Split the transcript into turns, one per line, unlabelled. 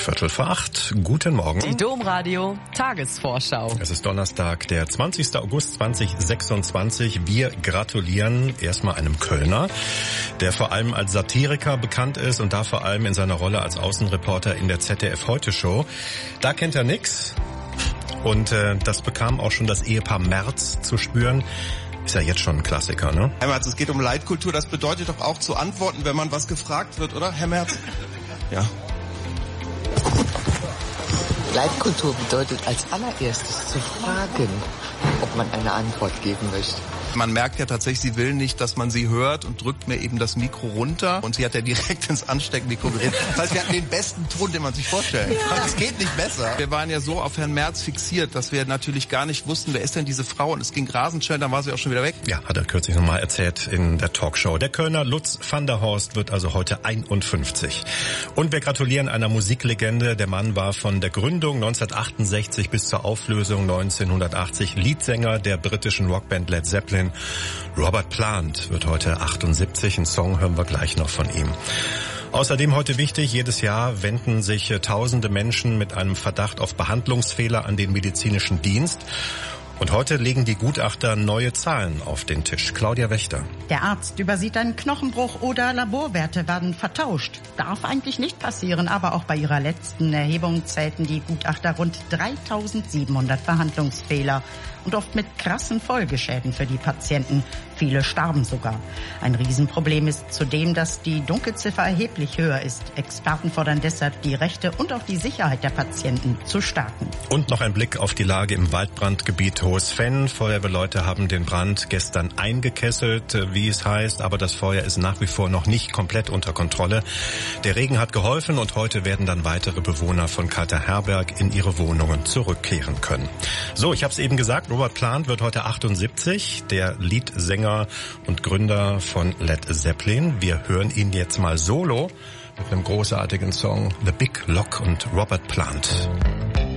7:15. Guten Morgen.
Die Domradio Tagesvorschau.
Es ist Donnerstag, der 20. August 2026. Wir gratulieren erstmal einem Kölner, der vor allem als Satiriker bekannt ist und da vor allem in seiner Rolle als Außenreporter in der ZDF-Heute-Show. Da kennt er nix. Und das bekam auch schon das Ehepaar Merz zu spüren. Ist ja jetzt schon ein Klassiker, ne?
Herr Merz, es geht um Leitkultur. Das bedeutet doch auch zu antworten, wenn man was gefragt wird, oder, Herr Merz? Ja.
Leitkultur bedeutet als allererstes zu fragen, ob man eine Antwort geben möchte.
Man merkt ja tatsächlich, sie will nicht, dass man sie hört und drückt mir eben das Mikro runter. Und sie hat ja direkt ins Ansteckmikro geredet. Das heißt, wir hatten den besten Ton, den man sich vorstellen kann. Es geht nicht besser. Wir waren ja so auf Herrn Merz fixiert, dass wir natürlich gar nicht wussten, wer ist denn diese Frau? Und es ging rasend schnell, dann war sie auch schon wieder weg.
Ja, hat er kürzlich nochmal erzählt in der Talkshow. Der Kölner Lutz van der Horst wird also heute 51. Und wir gratulieren einer Musiklegende. Der Mann war von der Gründung 1968 bis zur Auflösung 1980 Leadsänger der britischen Rockband Led Zeppelin. Robert Plant wird heute 78. Einen Song hören wir gleich noch von ihm. Außerdem heute wichtig, jedes Jahr wenden sich tausende Menschen mit einem Verdacht auf Behandlungsfehler an den medizinischen Dienst. Und heute legen die Gutachter neue Zahlen auf den Tisch. Claudia Wächter.
Der Arzt übersieht einen Knochenbruch oder Laborwerte werden vertauscht. Darf eigentlich nicht passieren, aber auch bei ihrer letzten Erhebung zählten die Gutachter rund 3700 Behandlungsfehler. Und oft mit krassen Folgeschäden für die Patienten. Viele starben sogar. Ein Riesenproblem ist zudem, dass die Dunkelziffer erheblich höher ist. Experten fordern deshalb, die Rechte und auch die Sicherheit der Patienten zu stärken.
Und noch ein Blick auf die Lage im Waldbrandgebiet Hohes-Venn. Feuerwehrleute haben den Brand gestern eingekesselt, wie es heißt, aber das Feuer ist nach wie vor noch nicht komplett unter Kontrolle. Der Regen hat geholfen und heute werden dann weitere Bewohner von Kalterherberg in ihre Wohnungen zurückkehren können. So, ich habe es eben gesagt, Robert Plant wird heute 78, der Leadsänger und Gründer von Led Zeppelin. Wir hören ihn jetzt mal solo mit einem großartigen Song, The Big Lock und Robert Plant.